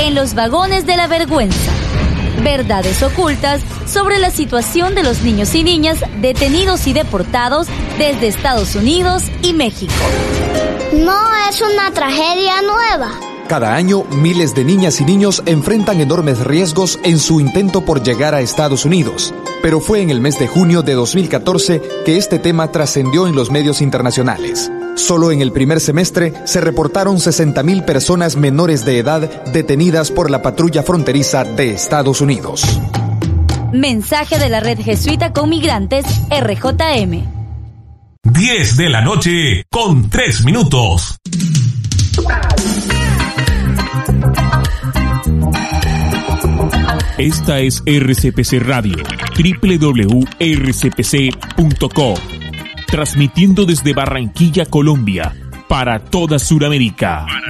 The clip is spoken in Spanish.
en los vagones de la vergüenza. Verdades ocultas sobre la situación de los niños y niñas detenidos y deportados desde Estados Unidos y México. No es una tragedia nueva. Cada año, miles de niñas y niños enfrentan enormes riesgos en su intento por llegar a Estados Unidos. Pero fue en el mes de junio de 2014 que este tema trascendió en los medios internacionales. Solo en el primer semestre se reportaron 60,000 personas menores de edad detenidas por la patrulla fronteriza de Estados Unidos. Mensaje de la Red Jesuita con Migrantes, RJM. 10 de la noche con 3 minutos. Esta es RCPC Radio, www.rcpc.co, transmitiendo desde Barranquilla, Colombia, para toda Sudamérica.